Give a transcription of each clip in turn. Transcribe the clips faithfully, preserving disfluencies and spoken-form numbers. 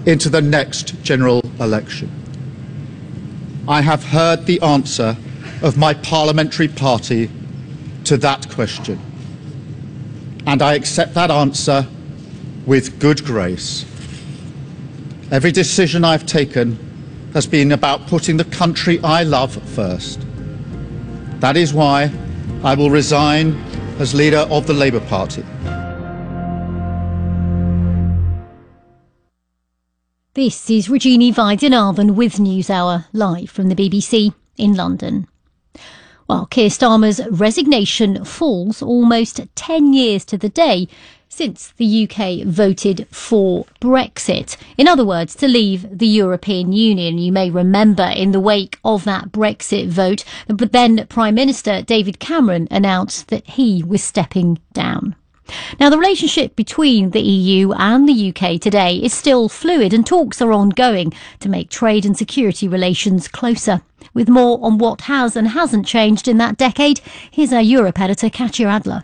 into the next general election. I have heard the answer of my parliamentary party to that question, and I accept that answer with good grace. Every decision I've taken has been about putting the country I love first. That is why I will resign as leader of the Labour Party. This is Regina Weidenarven with NewsHour, live from the B B C in London. While Keir Starmer's resignation falls almost ten years to the day since the U K voted for Brexit. In other words, to leave the European Union. You may remember in the wake of that Brexit vote, but then Prime Minister David Cameron announced that he was stepping down. Now, the relationship between the E U and the U K today is still fluid, and talks are ongoing to make trade and security relations closer. With more on what has and hasn't changed in that decade, here's our Europe editor, Katya Adler.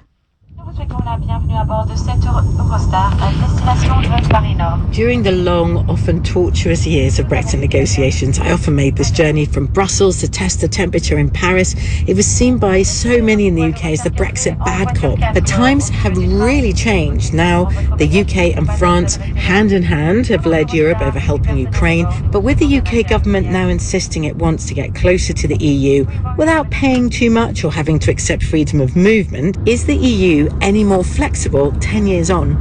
During the long, often tortuous years of Brexit negotiations, I often made this journey from Brussels to test the temperature in Paris. It was seen by so many in the U K as the Brexit bad cop. But times have really changed. Now, the U K and France, hand in hand, have led Europe over helping Ukraine. But with the U K government now insisting it wants to get closer to the E U without paying too much or having to accept freedom of movement, is the E U any more flexible ten years on?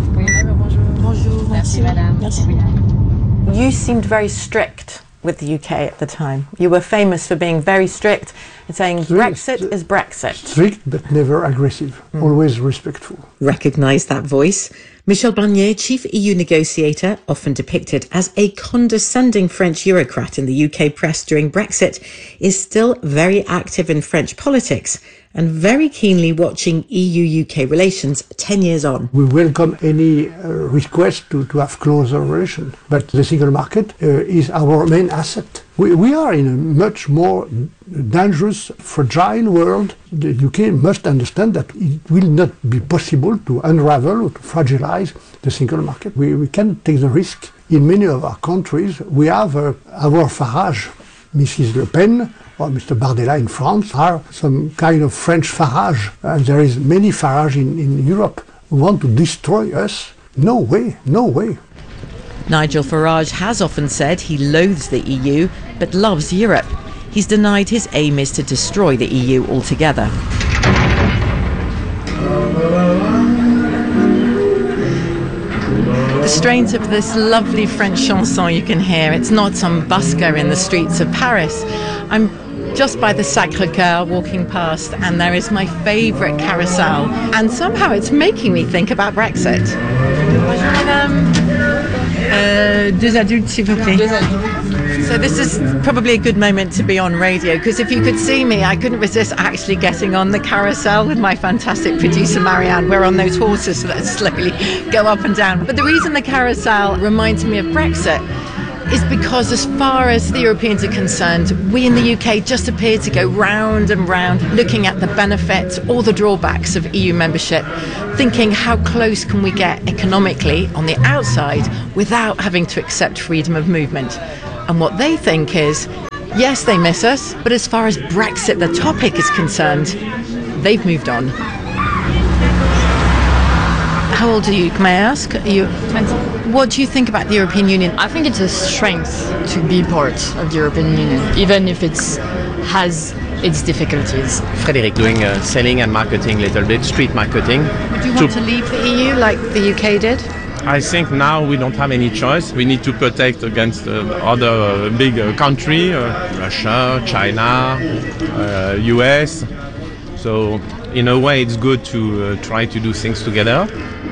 You seemed very strict with the U K at the time. You were famous for being very strict and saying strict, Brexit is Brexit. Strict but never aggressive, mm. always respectful. Recognise that voice. Michel Barnier, chief E U negotiator, often depicted as a condescending French bureaucrat in the U K press during Brexit, is still very active in French politics and very keenly watching E U U K relations ten years on. We welcome any uh, request to, to have closer relations, but the single market uh, is our main asset. We, we are in a much more dangerous, fragile world. The U K must understand that it will not be possible to unravel or to fragilize the single market. We, we can take the risk. In many of our countries, we have uh, our Farage, Missus Le Pen, or Mister Bardella in France are some kind of French Farage. And there is many Farage in, in Europe who want to destroy us. No way, no way. Nigel Farage has often said he loathes the E U, but loves Europe. He's denied his aim is to destroy the E U altogether. The strains of this lovely French chanson you can hear. It's not some busker in the streets of Paris. I'm just by the Sacré-Cœur walking past, and there is my favourite carousel, and somehow it's making me think about Brexit. Bonjour madame. Uh, deux adultes s'il vous plaît. So this is probably a good moment to be on radio, because if you could see me, I couldn't resist actually getting on the carousel with my fantastic producer Marianne. We're on those horses that slowly go up and down. But the reason the carousel reminds me of Brexit is because as far as the Europeans are concerned, we in the U K just appear to go round and round looking at the benefits or the drawbacks of E U membership, thinking how close can we get economically on the outside without having to accept freedom of movement. And what they think is, yes, they miss us, but as far as Brexit, the topic, is concerned, they've moved on. How old are you, may I ask? Are you twenty. What do you think about the European Union? I think it's a strength to be part of the European Union, even if it has its difficulties. Frédéric, doing uh, selling and marketing a little bit, street marketing. Would you want to, to leave the E U like the U K did? I think now we don't have any choice. We need to protect against uh, other uh, big uh, countries, uh, Russia, China, uh, U S. So in a way it's good to uh, try to do things together.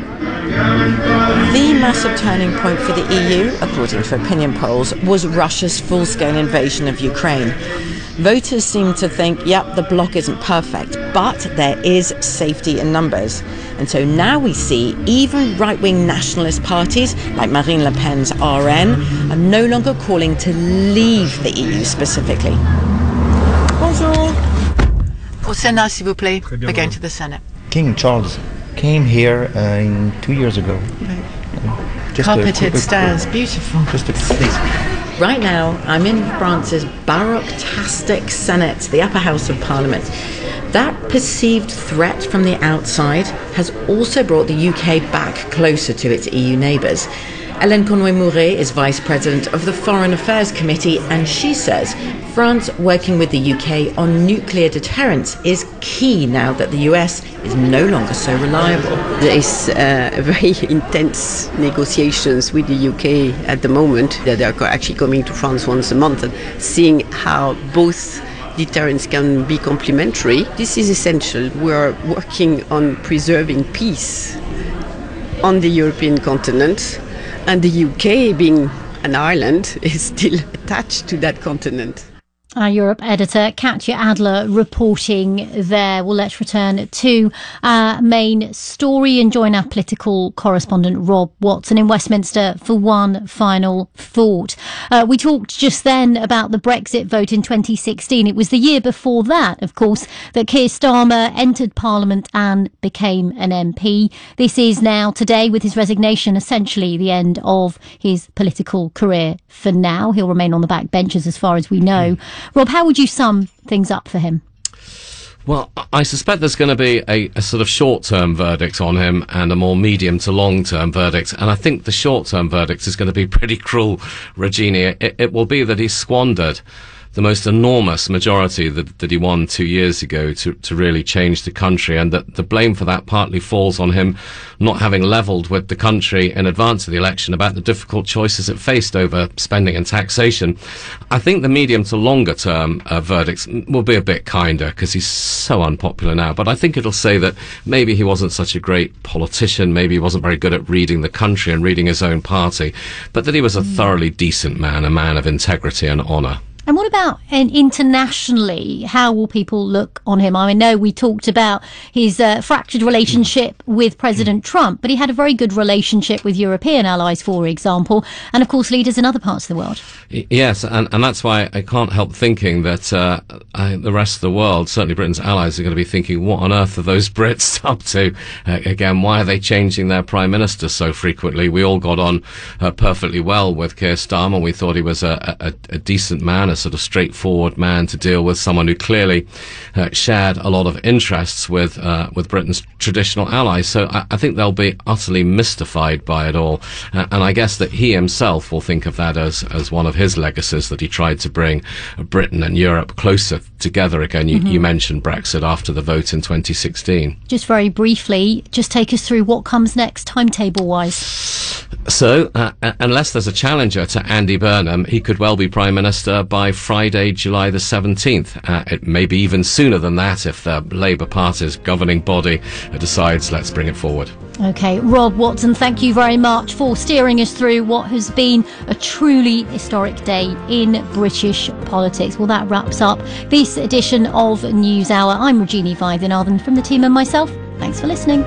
The massive turning point for the E U, according to opinion polls, was Russia's full-scale invasion of Ukraine. Voters seem to think, yep, the bloc isn't perfect, but there is safety in numbers. And so now we see even right-wing nationalist parties, like Marine Le Pen's R N, are no longer calling to leave the E U specifically. Bonjour. Au Sénat, s'il vous plaît. We're going to the Senate. King Charles came here uh, in two years ago. Right. Just a Carpeted quick- stairs, beautiful. Just a, please. Right now, I'm in France's baroque-tastic Senate, the upper house of Parliament. That perceived threat from the outside has also brought the U K back closer to its E U neighbours. Hélène Conway-Mouret is Vice President of the Foreign Affairs Committee, and she says France working with the U K on nuclear deterrence is key now that the U S is no longer so reliable. There is uh, very intense negotiations with the U K at the moment. They are actually coming to France once a month and seeing how both deterrence can be complementary. This is essential. We are working on preserving peace on the European continent, and the U K, being an island, is still attached to that continent. Our Europe editor, Katja Adler, reporting there. Well, let's return to our main story and join our political correspondent, Rob Watson, in Westminster for one final thought. Uh, we talked just then about the Brexit vote in twenty sixteen. It was the year before that, of course, that Keir Starmer entered Parliament and became an M P. This is now, today, with his resignation, essentially the end of his political career for now. He'll remain on the back benches as far as we know. Rob, how would you sum things up for him? Well, I suspect there's going to be a, a sort of short-term verdict on him and a more medium to long-term verdict. And I think the short-term verdict is going to be pretty cruel, Regina. It, it will be that he's squandered the most enormous majority that, that he won two years ago to, to really change the country, and that the blame for that partly falls on him not having levelled with the country in advance of the election about the difficult choices it faced over spending and taxation. I think the medium to longer term uh, verdicts will be a bit kinder because he's so unpopular now, but I think it'll say that maybe he wasn't such a great politician, maybe he wasn't very good at reading the country and reading his own party, but that he was a thoroughly decent man, a man of integrity and honour. And what about and internationally? How will people look on him? I know we talked about his uh, fractured relationship with President Trump, but he had a very good relationship with European allies, for example, and of course leaders in other parts of the world. Yes, and, and that's why I can't help thinking that uh, I, the rest of the world, certainly Britain's allies, are going to be thinking, what on earth are those Brits up to? Uh, again, why are they changing their Prime Minister so frequently? We all got on uh, perfectly well with Keir Starmer. We thought he was a, a, a decent man, a sort of straightforward man to deal with, someone who clearly uh, shared a lot of interests with uh, with Britain's traditional allies. So I, I think they'll be utterly mystified by it all. Uh, and I guess that he himself will think of that as, as one of his legacies, that he tried to bring Britain and Europe closer together again. You, mm-hmm. you mentioned Brexit after the vote in twenty sixteen. Just very briefly, just take us through what comes next timetable-wise. So, uh, unless there's a challenger to Andy Burnham, he could well be Prime Minister by Friday, July the seventeenth. Uh, it may be even sooner than that if the Labour Party's governing body decides let's bring it forward. OK, Rob Watson, thank you very much for steering us through what has been a truly historic day in British politics. Well, that wraps up this edition of NewsHour. I'm Regina Vaidyanathan from the team and myself. Thanks for listening.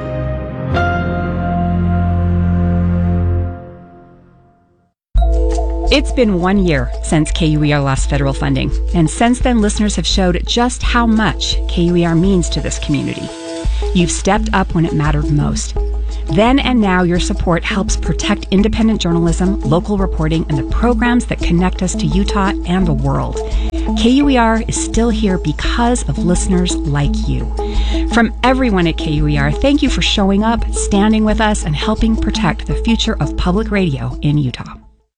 It's been one year since K U E R lost federal funding, and since then listeners have showed just how much K U E R means to this community. You've stepped up when it mattered most. Then and now your support helps protect independent journalism, local reporting, and the programs that connect us to Utah and the world. K U E R is still here because of listeners like you. From everyone at K U E R, thank you for showing up, standing with us, and helping protect the future of public radio in Utah.